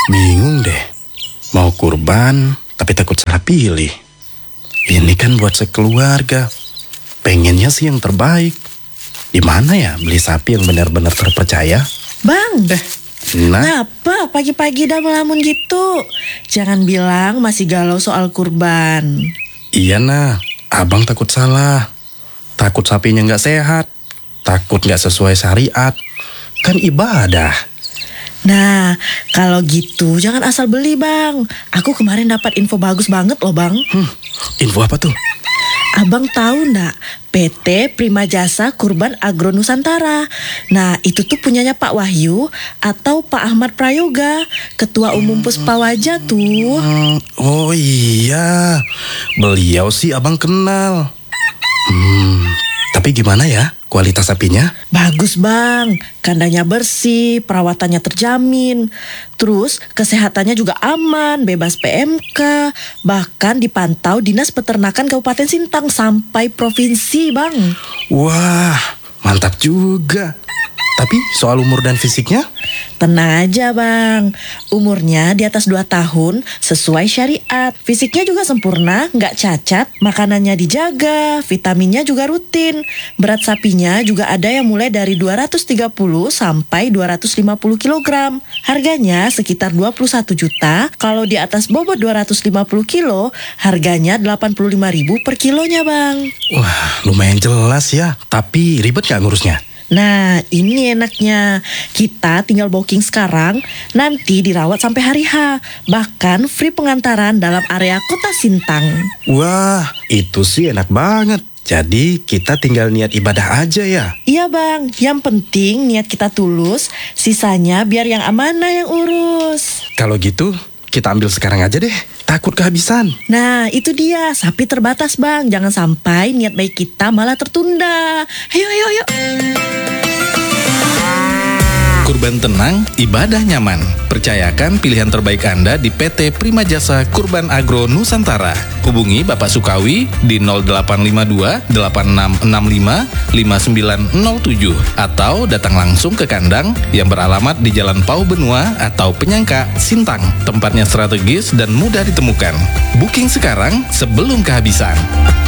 Bingung deh. Mau kurban, tapi takut salah pilih. Ini kan buat sekeluarga. Pengennya sih yang terbaik. Di mana ya beli sapi yang benar-benar terpercaya? Bang, Nah, kenapa pagi-pagi udah melamun gitu? Jangan bilang masih galau soal kurban. iya nah, abang takut salah. Takut sapinya nggak sehat. Takut nggak sesuai syariat. Kan ibadah. Nah, kalau gitu jangan asal beli bang. Aku kemarin dapat info bagus banget loh bang. Info apa tuh? Abang tahu ndak PT Prima Jasa Kurban Agro Nusantara? Nah, itu tuh punyanya Pak Wahyu atau Pak Ahmad Prayoga, Ketua Umum Puspawaja tuh. Oh iya, beliau sih abang kenal. Tapi gimana ya kualitas sapinya? Bagus bang, kandangnya bersih, perawatannya terjamin. Terus kesehatannya juga aman, bebas PMK. Bahkan dipantau Dinas Peternakan Kabupaten Sintang sampai provinsi bang. Wah, mantap juga. Tapi soal umur dan fisiknya? Tenang aja bang, umurnya di atas 2 tahun sesuai syariat. Fisiknya juga sempurna, nggak cacat, makanannya dijaga, vitaminnya juga rutin. Berat sapinya juga ada yang mulai dari 230 sampai 250 kg. Harganya sekitar 21 juta, kalau di atas bobot 250 kilo, harganya 85.000 per kilonya bang. Wah, lumayan jelas ya. Tapi ribet nggak ngurusnya? Nah, ini enaknya. Kita tinggal booking sekarang, nanti dirawat sampai hari H. Bahkan free pengantaran dalam area kota Sintang. Wah, itu sih enak banget. Jadi kita tinggal niat ibadah aja ya? Iya bang, yang penting niat kita tulus, sisanya biar yang amanah yang urus. Kalau gitu, kita ambil sekarang aja deh. Takut kehabisan. Nah, itu dia, sapi terbatas bang. Jangan sampai niat baik kita malah tertunda. Ayo. Kurban tenang, ibadah nyaman. Percayakan pilihan terbaik Anda di PT Prima Jasa Kurban Agro Nusantara. Hubungi Bapak Sukawi di 0852 8665 5907 atau datang langsung ke kandang yang beralamat di Jalan Pau Benua atau Penyangka, Sintang. Tempatnya strategis dan mudah ditemukan. Booking sekarang sebelum kehabisan.